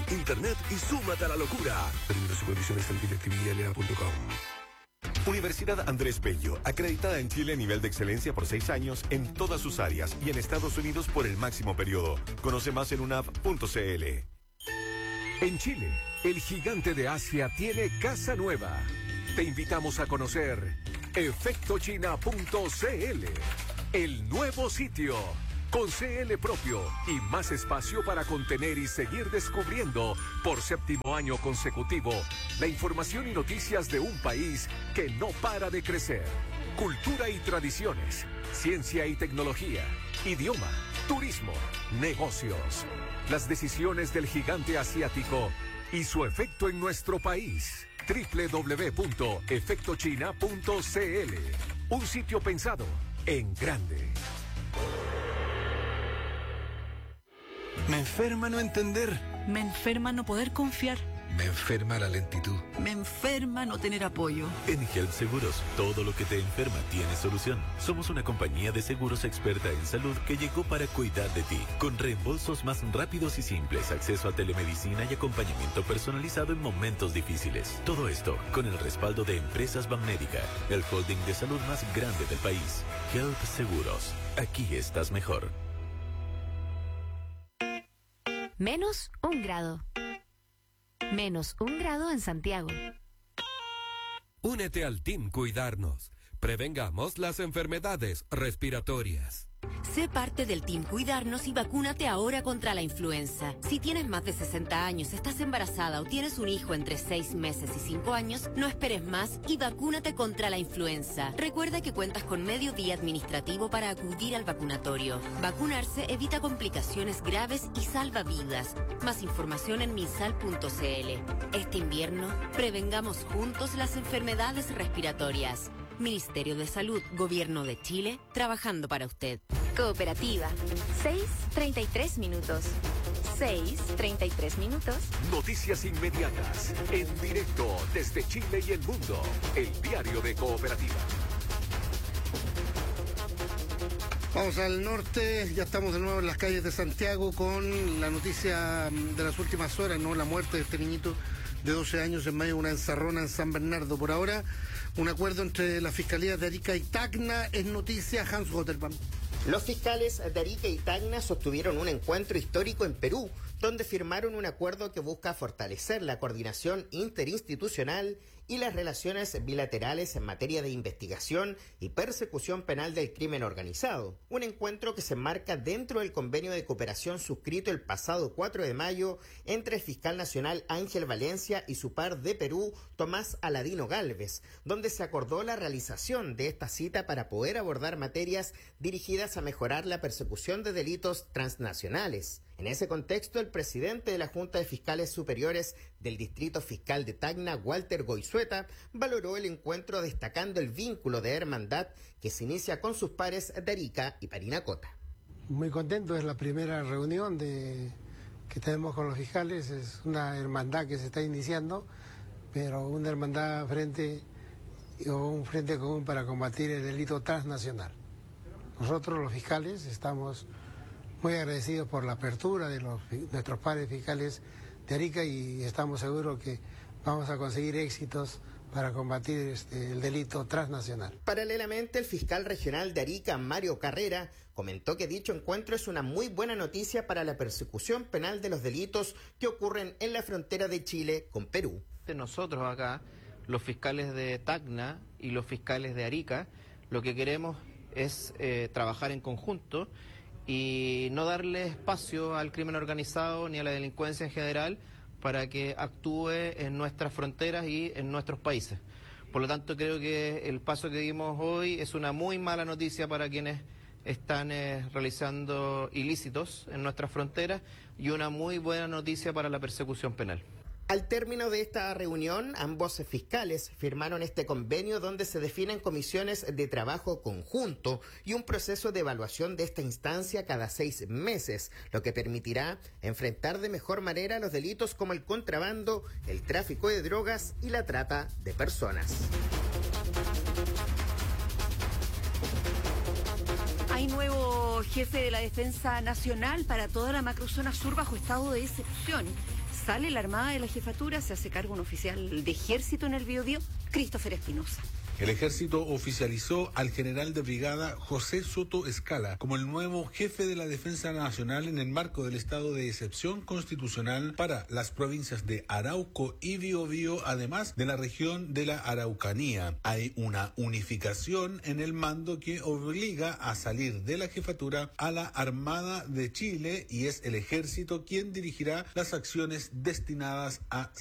internet y súmate a la locura. Términos y condiciones en directiviala.com. Universidad Andrés Bello, acreditada en Chile a nivel de excelencia por 6 años en todas sus áreas y en Estados Unidos por el máximo periodo. Conoce más en unap.cl. En Chile, el gigante de Asia tiene casa nueva. Te invitamos a conocer efectochina.cl, el nuevo sitio, con CL propio y más espacio para contener y seguir descubriendo por 7º año consecutivo la información y noticias de un país que no para de crecer. Cultura y tradiciones, ciencia y tecnología, idioma, turismo, negocios. Las decisiones del gigante asiático y su efecto en nuestro país. www.efectochina.cl, un sitio pensado en grande. Me enferma no entender. Me enferma no poder confiar. Me enferma la lentitud. Me enferma no tener apoyo. En Help Seguros, todo lo que te enferma tiene solución. Somos una compañía de seguros experta en salud que llegó para cuidar de ti, con reembolsos más rápidos y simples, acceso a telemedicina y acompañamiento personalizado en momentos difíciles. Todo esto con el respaldo de Empresas Banmédica, el holding de salud más grande del país. Help Seguros, aquí estás mejor. Menos 1 grado. Menos 1 grado en Santiago. Únete al Team Cuidarnos. Prevengamos las enfermedades respiratorias. Sé parte del Team Cuidarnos y vacúnate ahora contra la influenza. Si tienes más de 60 años, estás embarazada o tienes un hijo entre 6 meses y 5 años, no esperes más y vacúnate contra la influenza. Recuerda que cuentas con medio día administrativo para acudir al vacunatorio. Vacunarse evita complicaciones graves y salva vidas. Más información en minsal.cl. Este invierno, prevengamos juntos las enfermedades respiratorias. Ministerio de Salud, Gobierno de Chile, trabajando para usted. Cooperativa. 6:33 minutos. 6:33 minutos. Noticias inmediatas, en directo desde Chile y el mundo. El diario de Cooperativa. Vamos al norte, ya estamos de nuevo en las calles de Santiago con la noticia de las últimas horas, ¿no? La muerte de este niñito de 12 años en medio de una encerrona en San Bernardo. Por ahora, un acuerdo entre las fiscalías de Arica y Tacna es noticia. Hans Gotterman. Los fiscales de Arica y Tacna sostuvieron un encuentro histórico en Perú, donde firmaron un acuerdo que busca fortalecer la coordinación interinstitucional y las relaciones bilaterales en materia de investigación y persecución penal del crimen organizado. Un encuentro que se enmarca dentro del convenio de cooperación suscrito el pasado 4 de mayo entre el fiscal nacional Ángel Valencia y su par de Perú, Tomás Aladino Gálvez, donde se acordó la realización de esta cita para poder abordar materias dirigidas a mejorar la persecución de delitos transnacionales. En ese contexto, el presidente de la Junta de Fiscales Superiores del Distrito Fiscal de Tacna, Walter Goizueta, valoró el encuentro destacando el vínculo de hermandad que se inicia con sus pares de Arica y Parinacota. Muy contento, es la primera reunión que tenemos con los fiscales, es una hermandad que se está iniciando, pero una hermandad un frente común para combatir el delito transnacional. Nosotros los fiscales estamos muy agradecidos por la apertura de nuestros pares fiscales de Arica y estamos seguros que vamos a conseguir éxitos para combatir el delito transnacional. Paralelamente, el fiscal regional de Arica, Mario Carrera, comentó que dicho encuentro es una muy buena noticia para la persecución penal de los delitos que ocurren en la frontera de Chile con Perú. Nosotros acá, los fiscales de Tacna y los fiscales de Arica, lo que queremos es trabajar en conjunto y no darle espacio al crimen organizado ni a la delincuencia en general para que actúe en nuestras fronteras y en nuestros países. Por lo tanto, creo que el paso que dimos hoy es una muy mala noticia para quienes están realizando ilícitos en nuestras fronteras y una muy buena noticia para la persecución penal. Al término de esta reunión, ambos fiscales firmaron este convenio donde se definen comisiones de trabajo conjunto y un proceso de evaluación de esta instancia cada 6 meses, lo que permitirá enfrentar de mejor manera los delitos como el contrabando, el tráfico de drogas y la trata de personas. Hay nuevo jefe de la Defensa Nacional para toda la macrozona sur bajo estado de excepción. Sale la Armada de la Jefatura, se hace cargo un oficial de ejército en el Biobío, Christopher Espinosa. El ejército oficializó al general de brigada José Soto Escala como el nuevo jefe de la Defensa Nacional en el marco del estado de excepción constitucional para las provincias de Arauco y Biobío, además de la región de la Araucanía. Hay una unificación en el mando que obliga a salir de la jefatura a la Armada de Chile y es el ejército quien dirigirá las acciones destinadas a